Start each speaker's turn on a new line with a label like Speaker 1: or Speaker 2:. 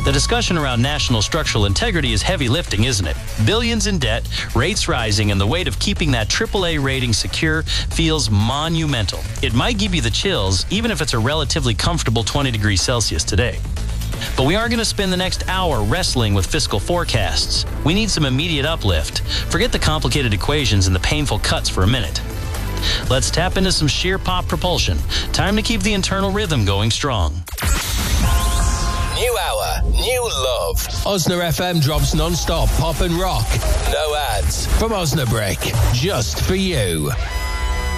Speaker 1: The discussion around national structural integrity is heavy lifting, isn't it? Billions in debt, rates rising, and the weight of keeping that AAA rating secure feels monumental. It might give you the chills, even if it's a relatively comfortable 20 degrees Celsius today. But we aren't going to spend the next hour wrestling with fiscal forecasts. We need some immediate uplift. Forget the complicated equations and the painful cuts for a minute. Let's tap into some sheer pop propulsion. Time to keep the internal rhythm going strong.
Speaker 2: New hour, new love. Osna FM drops non-stop pop and rock. No ads. From Osnabrück, just for you.